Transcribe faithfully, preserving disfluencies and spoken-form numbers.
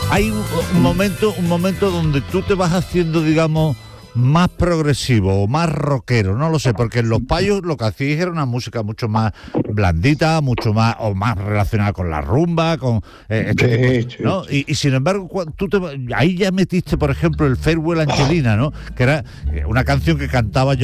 hay un, un momento, un momento donde tú te vas haciendo, digamos, más progresivo o más rockero, no lo sé, porque en Los Payos lo que hacíais era una música mucho más blandita, mucho más o más relacionada con la rumba, con eh, este Sí, tipo, ¿no? sí, sí. Y, y sin embargo, cuando tú te, ahí ya metiste, por ejemplo, el Farewell Angelina, ¿no? Que era eh, una canción que cantaba yo